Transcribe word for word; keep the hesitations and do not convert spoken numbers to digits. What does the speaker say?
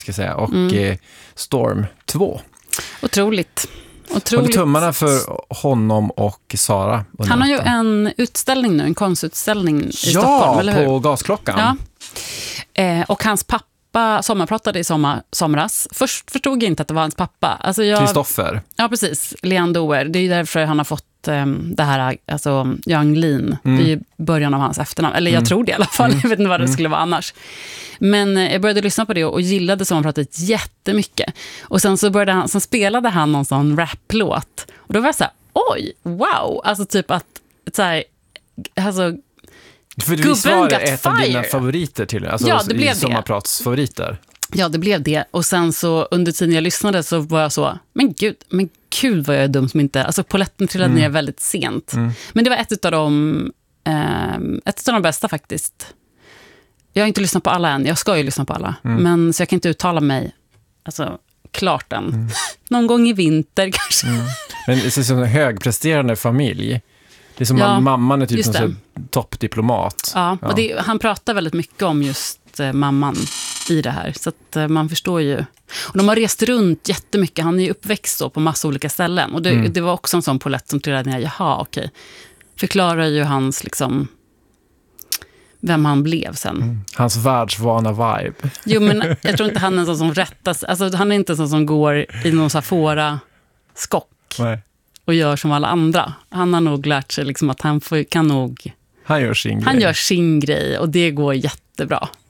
ska jag säga, och Mm. eh, Storm två. Otroligt. Håll Otroligt. tummarna för honom och Sara. under Han har ju natten. en utställning nu, en konstutställning i ja, Stockholm, eller hur? på Gasklockan. Ja. Eh, och hans pappa sommarpratade i sommar, somras. Först förstod jag inte att det var hans pappa. Alltså jag, Kristoffer. ja, precis. Leon Doer. Det är ju därför han har fått eh, det här, alltså Yang Lin. Mm. Det är ju början av hans efternamn. Eller jag Mm. tror det i alla fall. Mm. Jag vet inte vad det Mm. skulle vara annars. Men eh, jag började lyssna på det och gillade sommarpratet jättemycket. Och sen så började han, sen spelade han någon sån rap-låt. Och då var jag så här, oj, wow. Alltså typ att, så här, alltså... För det Gubben visst var det got ett av dina fire. favoriter till alltså Ja, det blev i det. sommarpratsfavoriter. Ja, det blev det. Och sen så under tiden jag lyssnade så var jag så, men gud, men gud vad jag är dum som inte, alltså polletten trillade Mm. ner väldigt sent. Mm. Men det var ett av de, eh, ett av de bästa faktiskt. Jag har inte lyssnat på alla än, jag ska ju lyssna på alla. Mm. Men så jag kan inte uttala mig, alltså klart än. Mm. Någon gång i vinter kanske. Mm. Men det är som en högpresterande familj. Det är som Ja, att mamman är typ just en det. sån här toppdiplomat. Ja, Ja. och det, han pratar väldigt mycket om just eh, mamman i det här. Så att eh, man förstår ju. Och de har rest runt jättemycket. Han är ju uppväxt då på massa olika ställen. Och det, Mm. det var också en sån polett som trillade ner. Jaha, okej. Förklarar ju hans, liksom, vem han blev sen. Mm. Hans världsvana vibe. Jo, men jag tror inte han är en sån som rättas. Alltså, han är inte en sån som går i någon safora skock Nej. och gör som alla andra. Han har nog lärt sig liksom att han får, kan nog... Han gör sin Han grej. gör sin grej och det går jättebra.